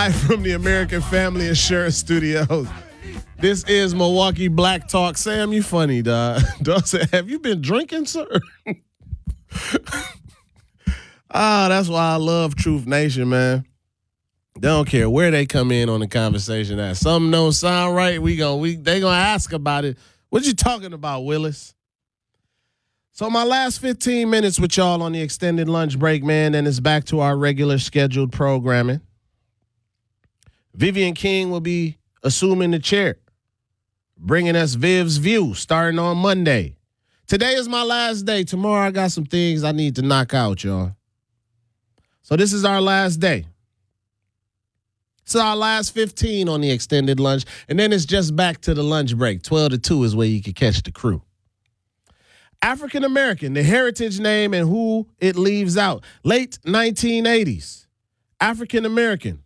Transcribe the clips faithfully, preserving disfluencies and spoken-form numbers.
Live from the American Family Insurance Studios. This is Milwaukee Black Talk. Sam, you funny, dog. Dog said, have you been drinking, sir? Ah, that's why I love Truth Nation, man. They don't care where they come in on the conversation at. Something don't sound right, we gon' we they gonna ask about it. What you talking about, Willis? So my last fifteen minutes with y'all on the extended lunch break, man, and it's back to our regular scheduled programming. Vivian King will be assuming the chair, bringing us Viv's View starting on Monday. Today is my last day. Tomorrow I got some things I need to knock out, y'all. So this is our last day. It's our last fifteen on the extended lunch, and then it's just back to the lunch break. twelve to two is where you can catch the crew. African American, the heritage name and who it leaves out. Late nineteen eighties, African American.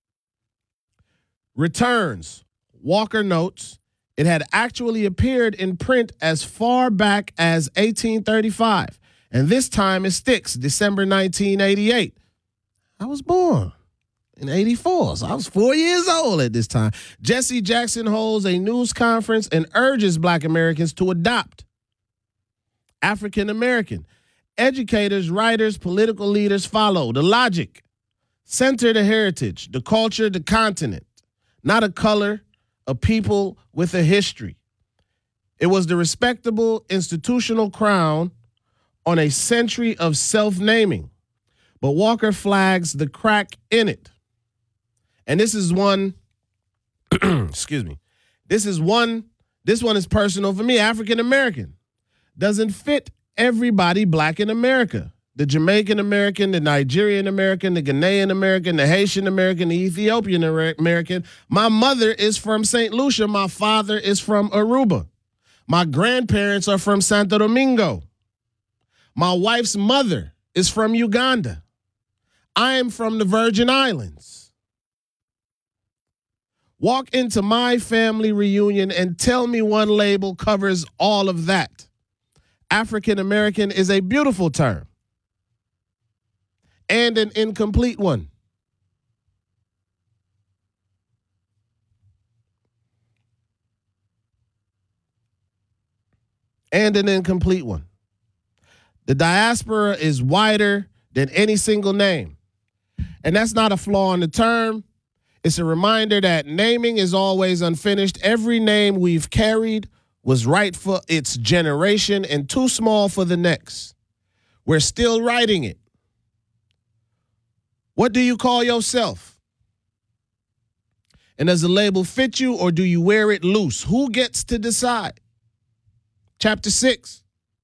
Returns, Walker notes, it had actually appeared in print as far back as eighteen thirty-five. And this time it sticks, December nineteen eighty-eight. I was born in eighty-four, so I was four years old at this time. Jesse Jackson holds a news conference and urges Black Americans to adopt. African American. Educators, writers, political leaders follow the logic. Center the heritage, the culture, the continent. Not a color, a people with a history. It was the respectable institutional crown on a century of self-naming. But Walker flags the crack in it. And this is one, excuse me, this is one, this one is personal for me, African American. Doesn't fit everybody Black in America. The Jamaican American, the Nigerian American, the Ghanaian American, the Haitian American, the Ethiopian American. My mother is from Saint Lucia. My father is from Aruba. My grandparents are from Santo Domingo. My wife's mother is from Uganda. I am from the Virgin Islands. Walk into my family reunion and tell me one label covers all of that. African American is a beautiful term and an incomplete one. And an incomplete one. The diaspora is wider than any single name. And that's not a flaw in the term. It's a reminder that naming is always unfinished. Every name we've carried was right for its generation and too small for the next. We're still writing it. What do you call yourself? And does the label fit you or do you wear it loose? Who gets to decide? Chapter six.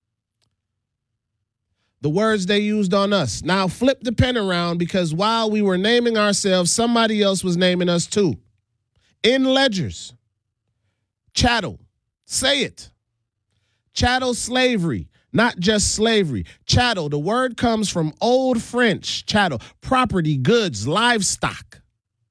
The words they used on us. Now flip the pen around because while we were naming ourselves, somebody else was naming us too. In ledgers. Chattel. Say it. Chattel slavery, not just slavery. Chattel, the word comes from Old French, chattel, property, goods, livestock.